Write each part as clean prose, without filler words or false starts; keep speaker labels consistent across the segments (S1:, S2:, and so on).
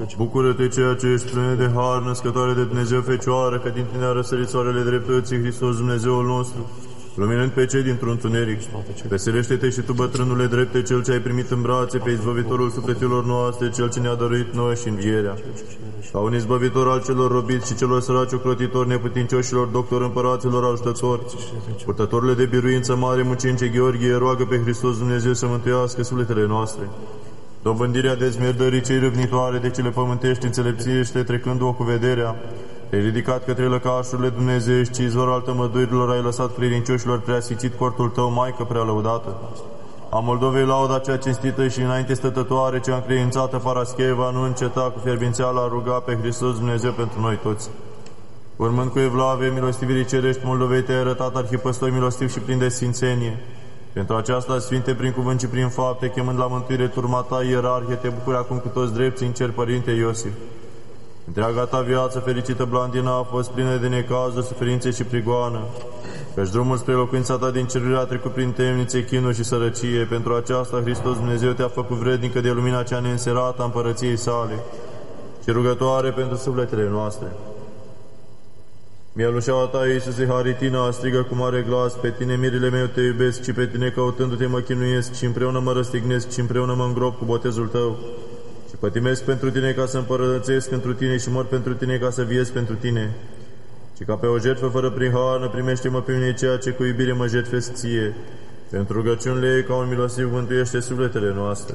S1: Bucură-te, ceea ce ești plină de har, născătoare de Dumnezeu Fecioară, că din tine a răsărit soarele dreptății, Hristos Dumnezeul nostru, luminând pe cei dintr-un întuneric. Veselește-te și tu, bătrânule drepte, cel ce ai primit în brațe pe izbăvitorul sufletelor noastre, cel ce ne-a dăruit noi și învierea. Ca un izbăvitor al celor robiți și celor săraci, ocrotitori, neputincioșilor, doctori, împăraților, ajutători, purtătorile de biruință mare, mucince Gheorghe, roagă pe Hristos Dumnezeu să mântuiască sufletele noastre. Dobândirea dezmierdării cei râvnitoare de cele pământești, înțelepțiește, trecând-o cu vederea. Te-ai ridicat către lăcașurile dumnezeiești, ci izvor al tămăduirilor ai lăsat credincioșilor preasfințit cortul tău, Maică prea lăudată. A Moldovei lauda cea cinstită și înainte stătătoare, cea încredințată Parascheva, nu înceta cu fierbințeală a ruga pe Hristos Dumnezeu pentru noi toți. Urmând cu evlave milostivirii cerești, Moldovei te-ai arătat arhipăstoi milostiv și plin de sfințenie. Pentru aceasta, Sfinte, prin cuvânt și prin fapte, chemând la mântuire turma ta, ierarhie, te bucuri acum cu toți drepții în cer, Părinte Iosif. Întreaga ta viață fericită, Blandina, a fost plină de necazuri, suferințe și prigoană, căci drumul spre locuința ta din ceruri a trecut prin temnițe, chinuri și sărăcie. Pentru aceasta, Hristos Dumnezeu te-a făcut vrednică de lumina cea neînserată a împărăției sale și rugătoare pentru sufletele noastre. Mielușeaua ta, Iisuse Haritina, strigă cu mare glas: pe tine, mirile meu, te iubesc și pe tine, căutându-te, mă chinuiesc și împreună mă răstignesc și împreună mă îngrop cu botezul tău. Și pătimesc pentru tine ca să împărățesc întru tine și mor pentru tine ca să viesc pentru tine. Și ca pe o jertfă fără prihană, primește-mă pe mine ceea ce cu iubire mă jertfesc ție. Pentru rugăciunile ei, ca un milosiv, mântuiește sufletele noastre.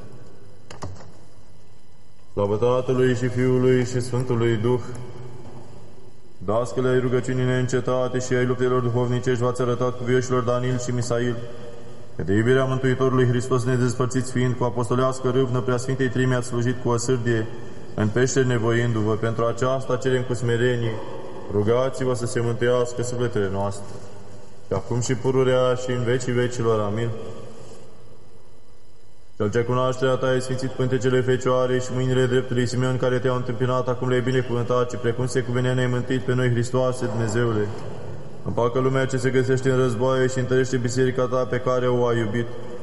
S1: Slavă Tatălui și Fiului și Sfântului Duh. Dascăle ai rugăciunii neîncetate și ai luptelor duhovnicești v-ați arătat cu vioșilor Danil și Misail, că de iubirea Mântuitorului Hristos nedespărțiți fiind, cu apostolească râvnă Preasfintei Treimi ați slujit cu o sârdie, în peșteri nevoindu-vă. Pentru aceasta cerem cu smerenie, rugați-vă să se mântuiască sufletele noastre, și acum și pururea și în vecii vecilor. Amin. Cel ce cunoașterea ta ai sfințit pântecele Fecioarei și mâinile dreptului Simeon care te-au întâmpinat, acum le-ai binecuvântat și precum se cuvenea ne-ai mântuit pe noi, Hristoase, Dumnezeule. Împacă lumea ce se găsește în războaie și întărește biserica ta pe care o ai iubit.